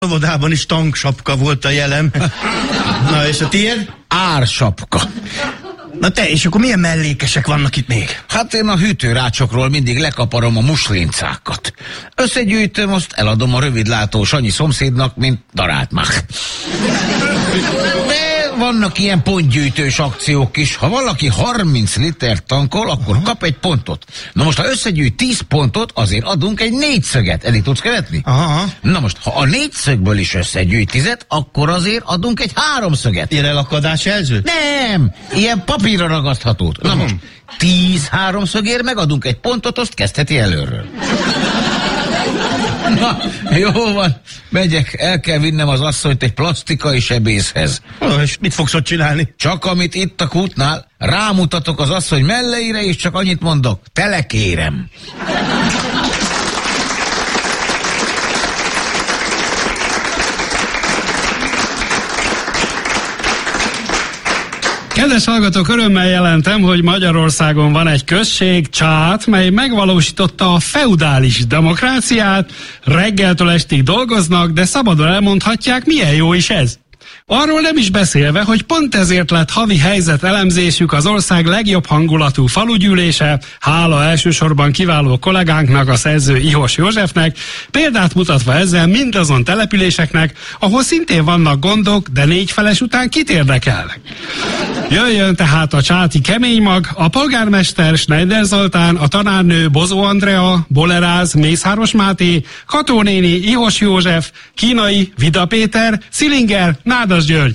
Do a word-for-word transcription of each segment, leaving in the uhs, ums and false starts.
óvodában is tanksapka volt a jelem. Na és a tiéd? Ársapka. Na te, és akkor milyen mellékesek vannak itt még? Hát én a hűtőrácsokról mindig lekaparom a muslincákat. Összegyűjtöm, azt eladom a rövidlátó Sanyi szomszédnak, mint daráltmák. De vannak ilyen pontgyűjtős akciók is. Ha valaki harminc liter tankol, akkor aha, kap egy pontot. Na most, ha összegyűjt tíz pontot, azért adunk egy négyszöget. Eddig tudsz követni? Aha. Na most, ha a négyszögből is összegyűjt tizet, akkor azért adunk egy háromszöget. Ilyen elakadás jelző? Nem! Ilyen papírra ragaszthatót. Na most, tíz háromszögért megadunk egy pontot, azt kezdheti előről. Na, jó van, megyek, el kell vinnem az asszonyt egy plastikai sebészhez. Oh, és mit fogsz ott csinálni? Csak amit itt a kútnál, rámutatok az asszony melleire, és csak annyit mondok, telekérem. Kedves hallgatók, örömmel jelentem, hogy Magyarországon van egy község, Csát, mely megvalósította a feudális demokráciát, reggeltől estig dolgoznak, de szabadon elmondhatják, milyen jó is ez. Arról nem is beszélve, hogy pont ezért lett havi helyzet elemzésük az ország legjobb hangulatú falugyűlése, hála elsősorban kiváló kollégánknak, a szerző Ihos Józsefnek, példát mutatva ezzel mindazon településeknek, ahol szintén vannak gondok, de négy feles után kit érdekelnek. Jöjjön tehát a csáti kemény mag, a polgármester Schneider Zoltán, a tanárnő Bozó Andrea, Boleráz Mészáros Máté, Kató néni Ihos József, Kínai Vida Péter, Szilinger Nádas György.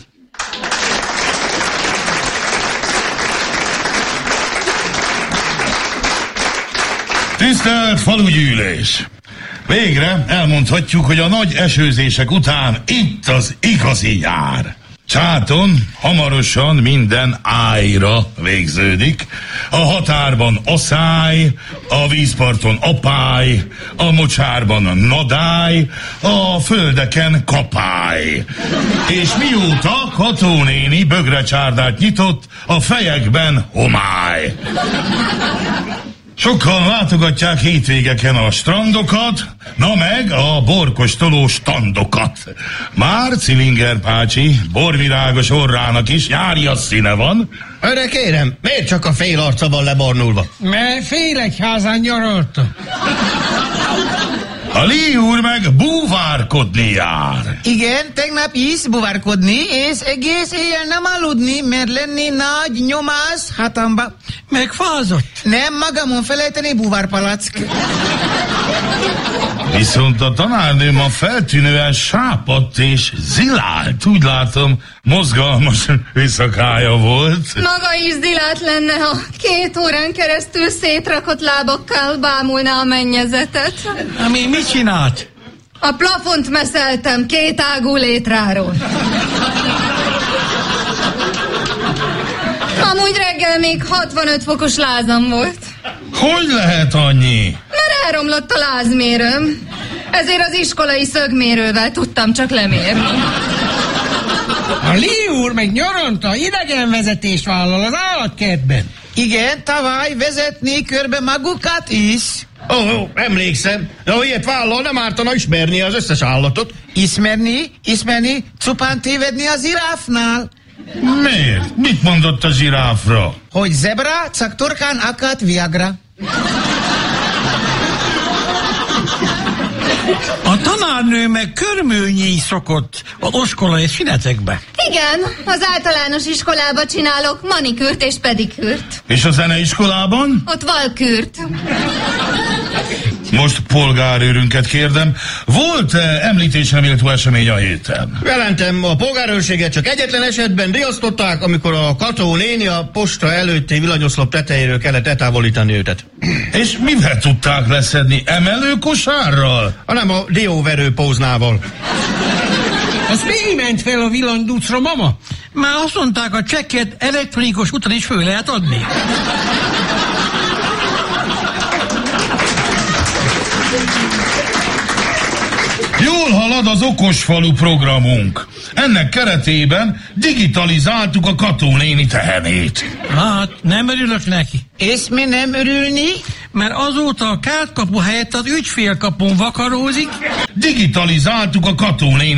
Tisztelt falugyűlés! Végre elmondhatjuk, hogy a nagy esőzések után itt az igazi nyár. Csáton hamarosan minden ájra végződik. A határban aszály, a vízparton apály, a mocsárban nadály, a földeken kapály. És mióta Kató néni bögrecsárdát nyitott, a fejekben homály. Sokan látogatják hétvégeken a strandokat, na meg a borkostoló standokat. Már Szilinger bácsi borvirágos orrának is nyári színe van. Öreg kérem, miért csak a fél arca van lebarnulva? Mert Félegyházán nyaraltam. A Lí úr meg búvárkodni jár. Igen, tegnap is búvárkodni, és egész éjjel nem aludni, mert lenni nagy nyomás hátamba. Megfázott. Nem magamon felejteni búvárpalack. Viszont a tanárnő ma feltűnően sápadt és zilált. Úgy látom, mozgalmas éjszakája volt. Maga is zilált lenne, ha két órán keresztül szétrakott lábakkal bámulná a mennyezetet. Ami mit csinált? A plafont meszeltem két ágú létráról. Amúgy reggel még hatvanöt fokos lázam volt. Hogy lehet annyi? Mert elromlott a lázmérőm. Ezért az iskolai szögmérővel tudtam csak lemérni. A Lí úr meg nyaranta idegenvezetést vállal az állatkertben. Igen, tavaly vezetni körbe magukat is. Ó, oh, emlékszem. De ha ilyet vállal, nem ártana ismerni az összes állatot. Ismerni, ismerni, csupán tévedni a zsiráfnál. Miért? Mit mondott a zsiráfra? Hogy zebra csak torkán akad Viagra. A tanárnő meg körmőnyi szokott az oskolai szünetekbe. Igen, az általános iskolába csinálok manikűrt és pedikűrt. És a zeneiskolában? Ott valkűrt. Most polgárőrünket kérdem, volt-e említésre méltó esemény a héten? Jelentem, a polgárőrséget csak egyetlen esetben riasztották, amikor a Kató néni a posta előtti villanyoszlop tetejéről kellett eltávolítani őtet. És mivel tudták leszedni? Emelőkosárral? Hanem a dióverő póznával. Az mi ment fel a villanydúcra, mama? Már azt mondták, a csekket elektronikus úton is föl lehet adni. Jól halad az okosfalu programunk. Ennek keretében digitalizáltuk a Kató néni tehenét. Hát, nem örülök neki. És mi nem örülni? Mert azóta a kártkapu helyett az ügyfélkapun vakarózik. Digitalizáltuk a Kató néni